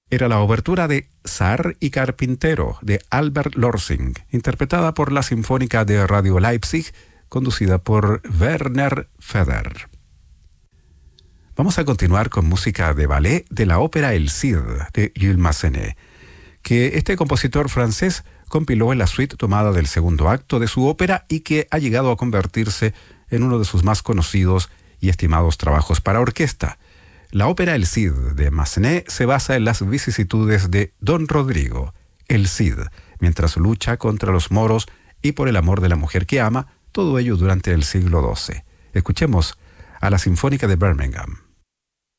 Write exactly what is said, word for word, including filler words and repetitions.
Era la obertura de Zar y Carpintero de Albert Lorsing, interpretada por la Sinfónica de Radio Leipzig, conducida por Werner Feder. Vamos a continuar con música de ballet de la ópera El Cid de Jules Massenet, que este compositor francés compiló en la suite tomada del segundo acto de su ópera y que ha llegado a convertirse en uno de sus más conocidos y estimados trabajos para orquesta. La ópera El Cid de Massenet se basa en las vicisitudes de Don Rodrigo, el Cid, mientras lucha contra los moros y por el amor de la mujer que ama, todo ello durante el siglo doce. Escuchemos a la Sinfónica de Birmingham.